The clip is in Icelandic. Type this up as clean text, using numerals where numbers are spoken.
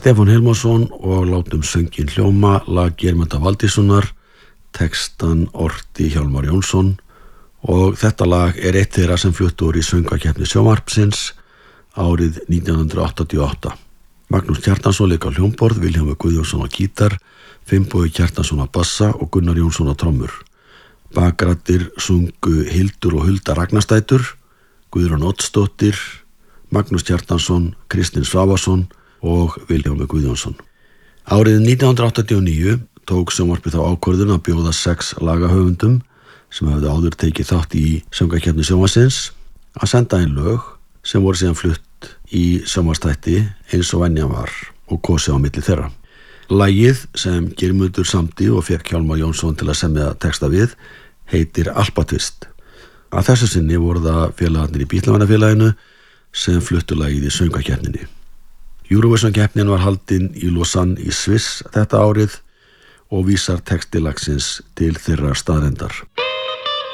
Stefán Hilmarsson og látum söngin hljóma lag Geirmundar Valdíssonar, textan orti Hjálmar Jónsson og þetta lag eitt þeirra sem fluttu úr í söngvakeppni sjónvarpsins árið 1988. Magnús Kjartansson lék á hljómborð, Vilhjálmur Guðjónsson á gítar, Finnbogi Kjartansson á bassa og Gunnar Jónsson á trommur. Bakraddir sungu Hildur og Hulda Ragnarsdætur, Guðrún Oddsdóttir, Magnús Kjartansson, Kristinn Svavarsson og Vilhjálmur Guðjónsson. Árið 1989 tók sjónvarpið þá ákvörðun að bjóða 6 lagahöfundum sem hefðu áður tekið þátt í söngvakeppni sjónvarpsins að senda inn lög sem voru síðan flutt í sjónvarpsþætti eins og venjan var og kosið á milli þeirra. Lagið sem Geirmundur samdi og fékk Hjálmar Jónsson til að semja texta við heitir Alpatvist. Að þessu sinni voru það félagarnir í Bítlamannafélaginu sem fluttu lagið í söngvakeppninni. Eurovision-keppnin var haldin í Lausanne í Sviss þetta árið og vísar texti lagsins til þeirra staðreyndar.